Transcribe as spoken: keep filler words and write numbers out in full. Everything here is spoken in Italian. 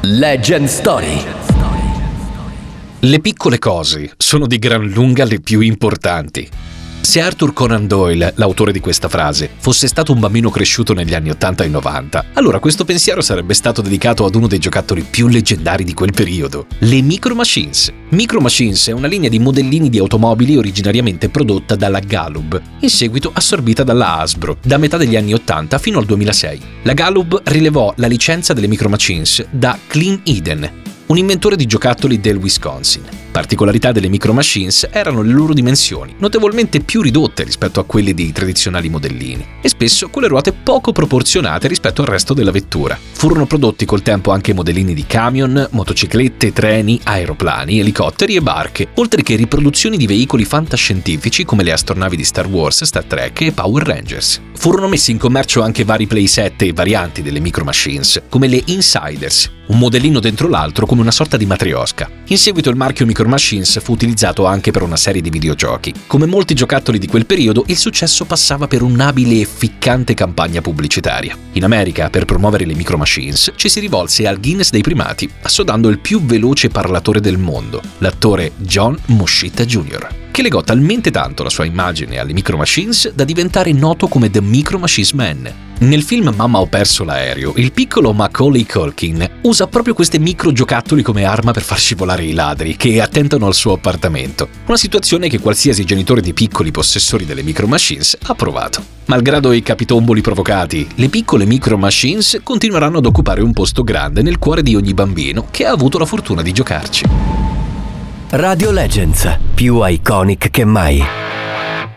Legend Story. Le piccole cose sono di gran lunga le più importanti. Se Arthur Conan Doyle, l'autore di questa frase, fosse stato un bambino cresciuto negli anni ottanta e novanta, allora questo pensiero sarebbe stato dedicato ad uno dei giocattoli più leggendari di quel periodo, le Micro Machines. Micro Machines è una linea di modellini di automobili originariamente prodotta dalla Galoob, in seguito assorbita dalla Hasbro, da metà degli anni ottanta fino al duemilasei. La Galoob rilevò la licenza delle Micro Machines da Clem Eden, un inventore di giocattoli del Wisconsin. Particolarità delle Micro Machines erano le loro dimensioni, notevolmente più ridotte rispetto a quelle dei tradizionali modellini, e spesso con le ruote poco proporzionate rispetto al resto della vettura. Furono prodotti col tempo anche modellini di camion, motociclette, treni, aeroplani, elicotteri e barche, oltre che riproduzioni di veicoli fantascientifici come le astronavi di Star Wars, Star Trek e Power Rangers. Furono messi in commercio anche vari playset e varianti delle Micro Machines, come le Insiders, un modellino dentro l'altro come una sorta di matriosca. In seguito il marchio Micro Machines fu utilizzato anche per una serie di videogiochi. Come molti giocattoli di quel periodo, il successo passava per un'abile e ficcante campagna pubblicitaria. In America, per promuovere le Micro Machines, ci si rivolse al Guinness dei primati, assodando il più veloce parlatore del mondo, l'attore John Moschitta Junior, che legò talmente tanto la sua immagine alle Micro Machines da diventare noto come The Micro Machines Man. Nel film Mamma ho perso l'aereo, il piccolo Macaulay Culkin usa proprio queste micro giocattoli come arma per far scivolare i ladri che attentano al suo appartamento. Una situazione che qualsiasi genitore di piccoli possessori delle Micro Machines ha provato. Malgrado i capitomboli provocati, le piccole Micro Machines continueranno ad occupare un posto grande nel cuore di ogni bambino che ha avuto la fortuna di giocarci. Radio Legends, più iconic che mai.